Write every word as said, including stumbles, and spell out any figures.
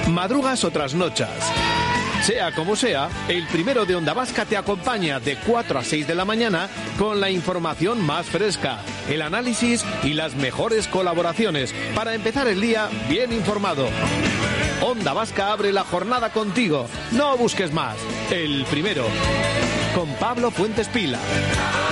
madrugas o trasnochas. Sea como sea, el Primero de Onda Vasca te acompaña de cuatro a seis de la mañana con la información más fresca, el análisis y las mejores colaboraciones para empezar el día bien informado. Onda Vasca abre la jornada contigo. No busques más. El Primero. Con Pablo Fuentes Pila.